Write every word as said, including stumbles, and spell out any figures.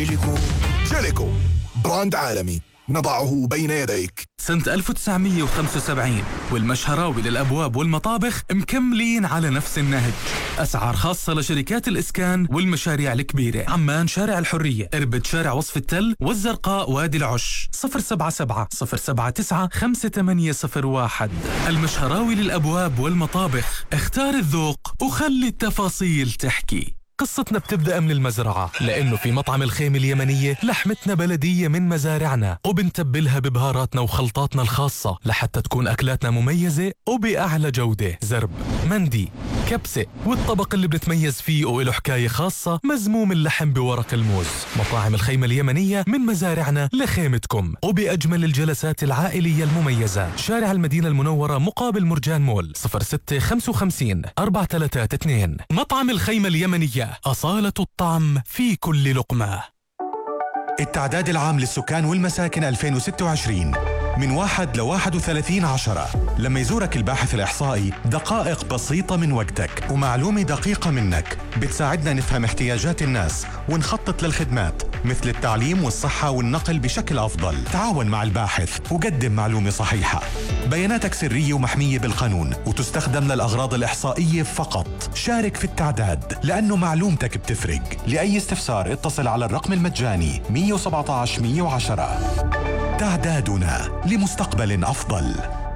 جيليكو. جيليكو براند عالمي نضعه بين يديك. سنة ألف وتسعمية وخمسة وسبعين والمشهراوي للأبواب والمطابخ مكملين على نفس النهج. أسعار خاصة لشركات الإسكان والمشاريع الكبيرة. عمان شارع الحرية، إربد شارع وصف التل، والزرقاء وادي العش. صفر سبعة سبعة صفر سبعة تسعة خمسة ثمانية صفر واحد. المشهراوي للأبواب والمطابخ. اختار الذوق وخلي التفاصيل تحكي. قصتنا بتبدأ من المزرعة، لأنه في مطعم الخيمة اليمنية لحمتنا بلدية من مزارعنا، وبنتبلها ببهاراتنا وخلطاتنا الخاصة لحتى تكون أكلاتنا مميزة وبأعلى جودة. زرب، مندي، كبسة، والطبق اللي بنتميز فيه وله حكاية خاصة مزموم اللحم بورق الموز. مطاعم الخيمة اليمنية من مزارعنا لخيمتكم، وبأجمل الجلسات العائلية المميزة. شارع المدينة المنورة مقابل مرجان مول. صفر ستة خمسة خمسين أربعة ثلاثة اثنين. مطعم الخيمة اليمنية، أصالة الطعم في كل لقمة. التعداد العام للسكان والمساكن ألفين وستة وعشرين من واحد لواحد وثلاثين عشرة. لما يزورك الباحث الإحصائي دقائق بسيطة من وقتك ومعلومة دقيقة منك بتساعدنا نفهم احتياجات الناس ونخطط للخدمات مثل التعليم والصحة والنقل بشكل أفضل. تعاون مع الباحث وقدم معلومة صحيحة. بياناتك سرية ومحمية بالقانون وتستخدم للأغراض الإحصائية فقط. شارك في التعداد لأنه معلومتك بتفرق. لأي استفسار اتصل على الرقم المجاني مية وسبعة عشر مية وعشرة. تعدادنا لمستقبل أفضل.